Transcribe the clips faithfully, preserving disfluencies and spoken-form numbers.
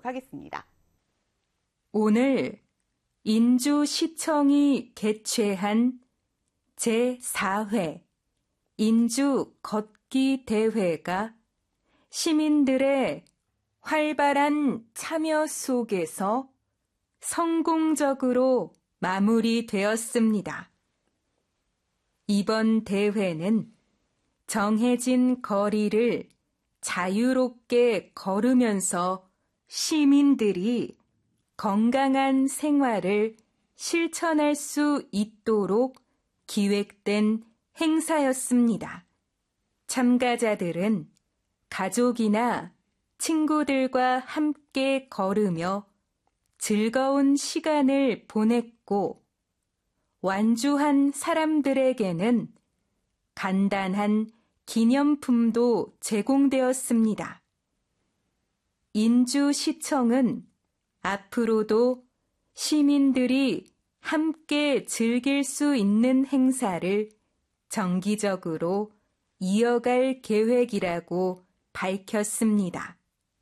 하겠습니다. 오늘 인주시청이 개최한 제사 회 인주 걷기 대회가 시민들의 활발한 참여 속에서 성공적으로 마무리되었습니다. 이번 대회는 정해진 거리를 자유롭게 걸으면서 시민들이 건강한 생활을 실천할 수 있도록 기획된 행사였습니다. 참가자들은 가족이나 친구들과 함께 걸으며 즐거운 시간을 보냈고 완주한 사람들에게는 간단한 기념품도 제공되었습니다. 인주시청은 앞으로도 시민들이 함께 즐길 수 있는 행사를 정기적으로 이어갈 계획이라고 밝혔습니다.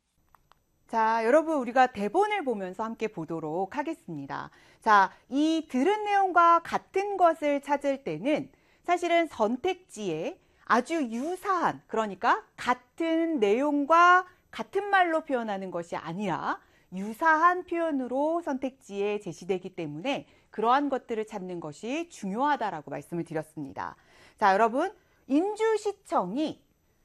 자, 여러분 우리가 대본을 보면서 함께 보도록 하겠습니다. 자, 이 들은 내용과 같은 것을 찾을 때는 사실은 선택지에 아주 유사한, 그러니까 같은 내용과 같은 말로 표현하는 것이 아니라 유사한 표현으로 선택지에 제시되기 때문에 그러한 것들을 찾는 것이 중요하다라고 말씀을 드렸습니다. 자, 여러분 인주시청이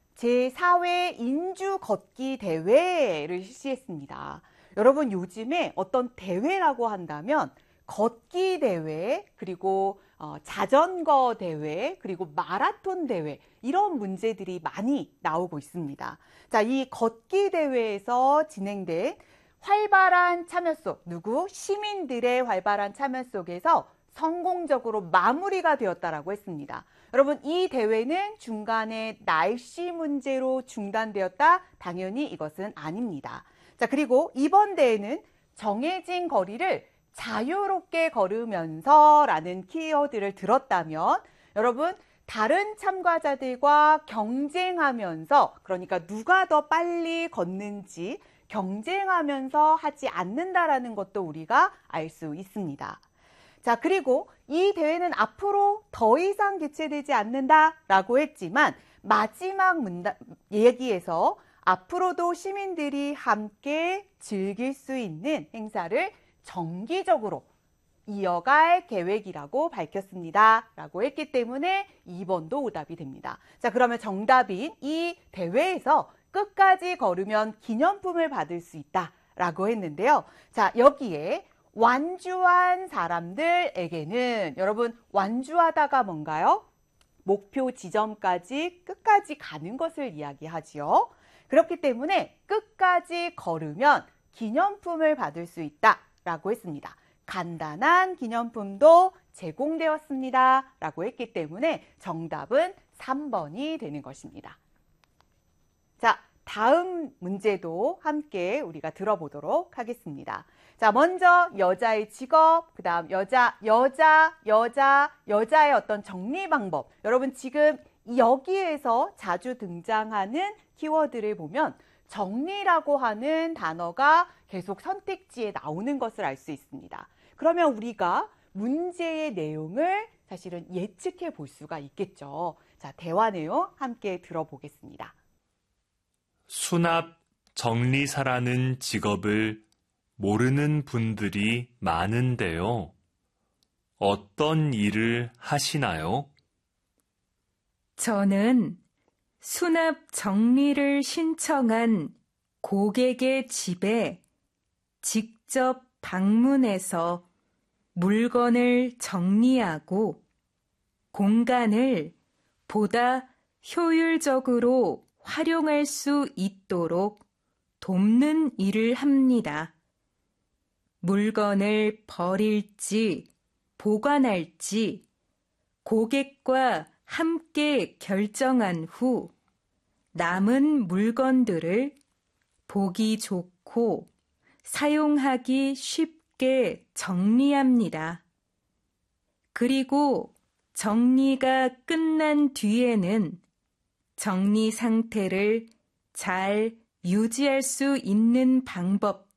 제사 회 인주 걷기 대회를 실시했습니다. 여러분 요즘에 어떤 대회라고 한다면 걷기 대회, 그리고 어, 자전거 대회, 그리고 마라톤 대회, 이런 문제들이 많이 나오고 있습니다. 자, 이 걷기 대회에서 진행된 활발한 참여 속, 누구? 시민들의 활발한 참여 속에서 성공적으로 마무리가 되었다라고 했습니다. 여러분 이 대회는 중간에 날씨 문제로 중단되었다? 당연히 이것은 아닙니다. 자, 그리고 이번 대회는 정해진 거리를 자유롭게 걸으면서 라는 키워드를 들었다면 여러분 다른 참가자들과 경쟁하면서, 그러니까 누가 더 빨리 걷는지 경쟁하면서 하지 않는다라는 것도 우리가 알 수 있습니다. 자, 그리고 이 대회는 앞으로 더 이상 개최되지 않는다라고 했지만 마지막 문단, 얘기에서 앞으로도 시민들이 함께 즐길 수 있는 행사를 정기적으로 이어갈 계획이라고 밝혔습니다. 라고 했기 때문에 이 번도 오답이 됩니다. 자, 그러면 정답인 이 대회에서 끝까지 걸으면 기념품을 받을 수 있다라고 했는데요. 자, 여기에 완주한 사람들에게는, 여러분 완주하다가 뭔가요? 목표 지점까지 끝까지 가는 것을 이야기하지요. 그렇기 때문에 끝까지 걸으면 기념품을 받을 수 있다라고 했습니다. 간단한 기념품도 제공되었습니다. 라고 했기 때문에 정답은 삼 번이 되는 것입니다. 자, 다음 문제도 함께 우리가 들어보도록 하겠습니다. 자, 먼저 여자의 직업, 그 다음 여자, 여자, 여자, 여자의 어떤 정리 방법. 여러분 지금 여기에서 자주 등장하는 키워드를 보면 정리라고 하는 단어가 계속 선택지에 나오는 것을 알 수 있습니다. 그러면 우리가 문제의 내용을 사실은 예측해 볼 수가 있겠죠. 자, 대화 내용 함께 들어보겠습니다. 수납 정리사라는 직업을 모르는 분들이 많은데요. 어떤 일을 하시나요? 저는 수납 정리를 신청한 고객의 집에 직접 방문해서 물건을 정리하고 공간을 보다 효율적으로 활용할 수 있도록 돕는 일을 합니다. 물건을 버릴지 보관할지 고객과 함께 결정한 후 남은 물건들을 보기 좋고 사용하기 쉽게 정리합니다. 그리고 정리가 끝난 뒤에는 정리 상태를 잘 유지할 수 있는 방법